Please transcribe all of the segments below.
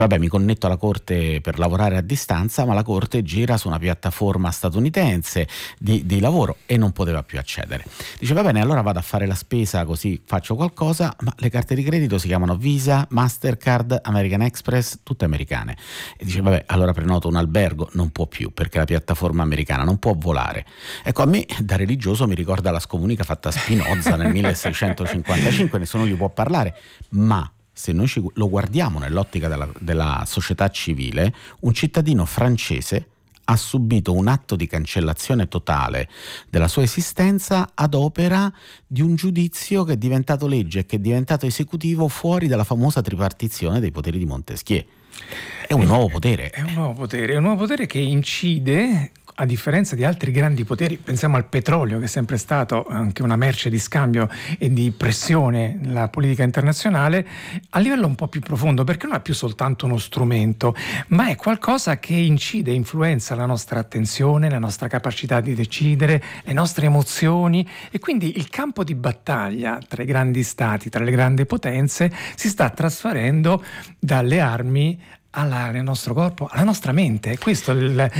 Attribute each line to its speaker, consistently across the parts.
Speaker 1: Vabbè, mi connetto alla corte per lavorare a distanza, ma la corte gira su una piattaforma statunitense di lavoro e non poteva più accedere. Dice, va bene, allora vado a fare la spesa così faccio qualcosa, ma le carte di credito si chiamano Visa, Mastercard, American Express, tutte americane. E dice, vabbè, allora prenoto un albergo, non può più perché la piattaforma americana non può volare. Ecco, a me da religioso mi ricorda la scomunica fatta a Spinoza nel 1655, nessuno gli può parlare, ma se noi lo guardiamo nell'ottica della società civile, un cittadino francese ha subito un atto di cancellazione totale della sua esistenza ad opera di un giudizio che è diventato legge e che è diventato esecutivo fuori dalla famosa tripartizione dei poteri di Montesquieu. È un nuovo potere.
Speaker 2: È un nuovo potere che incide, a differenza di altri grandi poteri. Pensiamo al petrolio, che è sempre stato anche una merce di scambio e di pressione nella politica internazionale, a livello un po' più profondo, perché non è più soltanto uno strumento, ma è qualcosa che incide, influenza la nostra attenzione, la nostra capacità di decidere, le nostre emozioni, e quindi il campo di battaglia tra i grandi stati, tra le grandi potenze, si sta trasferendo dalle armi al nostro corpo, alla nostra mente. Questo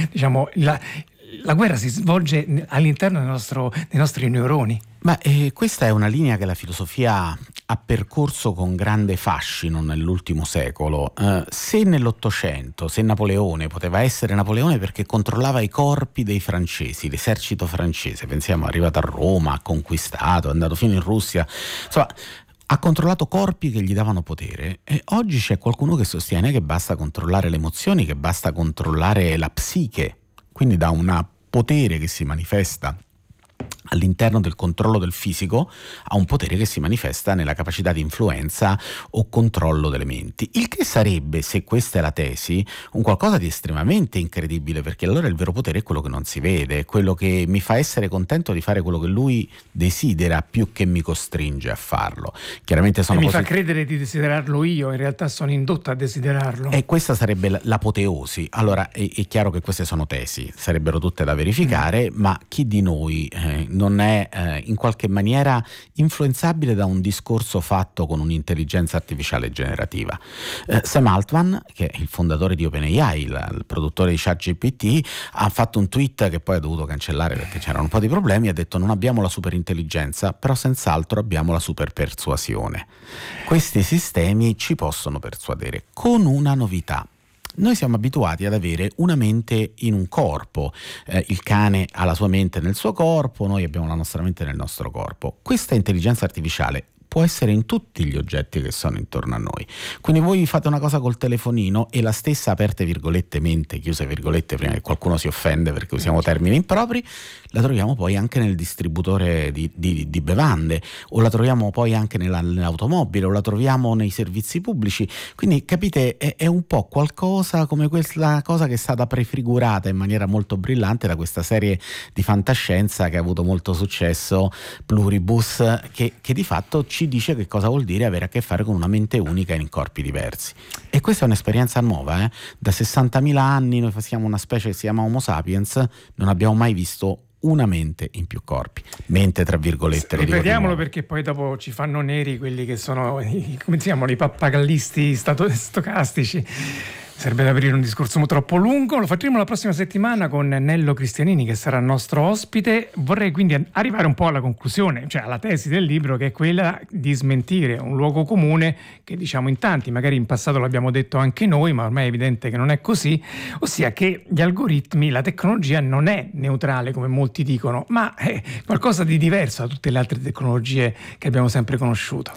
Speaker 2: la guerra si svolge all'interno dei nostri neuroni.
Speaker 1: Ma questa è una linea che la filosofia ha percorso con grande fascino nell'ultimo secolo. Se nell'Ottocento, se Napoleone poteva essere Napoleone perché controllava i corpi dei francesi, l'esercito francese, pensiamo, è arrivato a Roma, ha conquistato, è andato fino in Russia, insomma ha controllato corpi che gli davano potere, e oggi c'è qualcuno che sostiene che basta controllare le emozioni, che basta controllare la psiche, quindi da un potere che si manifesta all'interno del controllo del fisico a un potere che si manifesta nella capacità di influenza o controllo delle menti, il che sarebbe, se questa è la tesi, un qualcosa di estremamente incredibile, perché allora il vero potere è quello che non si vede, è quello che mi fa essere contento di fare quello che lui desidera più che mi costringe a farlo. Chiaramente sono
Speaker 2: mi fa credere di desiderarlo io, in realtà sono indotto a desiderarlo.
Speaker 1: E questa sarebbe l'apoteosi. Allora è chiaro che queste sono tesi, sarebbero tutte da verificare, ma chi di noi non è in qualche maniera influenzabile da un discorso fatto con un'intelligenza artificiale generativa? Sam Altman, che è il fondatore di OpenAI, il produttore di ChatGPT, ha fatto un tweet che poi ha dovuto cancellare perché c'erano un po' di problemi, ha detto: non abbiamo la superintelligenza, però senz'altro abbiamo la superpersuasione. Questi sistemi ci possono persuadere con una novità. Noi siamo abituati ad avere una mente in un corpo, il cane ha la sua mente nel suo corpo, noi abbiamo la nostra mente nel nostro corpo. Questa intelligenza artificiale può essere in tutti gli oggetti che sono intorno a noi. Quindi voi fate una cosa col telefonino e la stessa, aperte virgolette, mente, chiuse virgolette, prima che qualcuno si offende perché usiamo termini impropri, la troviamo poi anche nel distributore di bevande, o la troviamo poi anche nell'automobile, o la troviamo nei servizi pubblici. Quindi capite, è un po' qualcosa come quella cosa che è stata prefigurata in maniera molto brillante da questa serie di fantascienza che ha avuto molto successo, Pluribus, che di fatto ci dice che cosa vuol dire avere a che fare con una mente unica in corpi diversi. E questa è un'esperienza nuova, da 60.000 anni noi siamo una specie che si chiama Homo sapiens, non abbiamo mai visto una mente in più corpi, mente tra virgolette.
Speaker 2: Ripetiamolo perché poi dopo ci fanno neri quelli che sono come si chiamano, i pappagallisti stocastici. Serve da aprire un discorso troppo lungo, lo faremo la prossima settimana con Nello Cristianini, che sarà il nostro ospite. Vorrei quindi arrivare un po' alla conclusione, cioè alla tesi del libro, che è quella di smentire un luogo comune che diciamo in tanti, magari in passato l'abbiamo detto anche noi, ma ormai è evidente che non è così, ossia che gli algoritmi, la tecnologia non è neutrale come molti dicono, ma è qualcosa di diverso da tutte le altre tecnologie che abbiamo sempre conosciuto.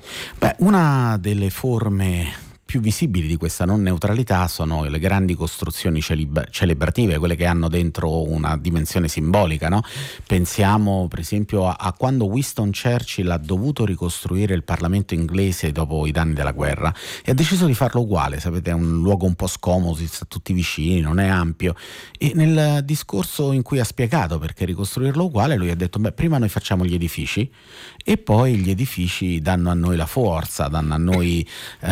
Speaker 1: Una delle forme più visibili di questa non neutralità sono le grandi costruzioni celebrative, quelle che hanno dentro una dimensione simbolica, no? Pensiamo per esempio a quando Winston Churchill ha dovuto ricostruire il Parlamento inglese dopo i danni della guerra e ha deciso di farlo uguale. Sapete, è un luogo un po' scomodo, si sta tutti vicini, non è ampio, e nel discorso in cui ha spiegato perché ricostruirlo uguale, lui ha detto: prima noi facciamo gli edifici e poi gli edifici danno a noi la forza, danno a noi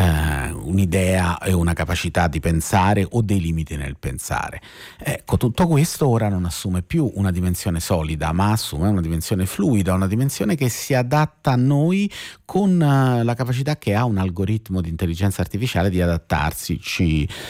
Speaker 1: un'idea e una capacità di pensare o dei limiti nel pensare. Ecco, tutto questo ora non assume più una dimensione solida, ma assume una dimensione fluida, una dimensione che si adatta a noi con la capacità che ha un algoritmo di intelligenza artificiale di adattarsi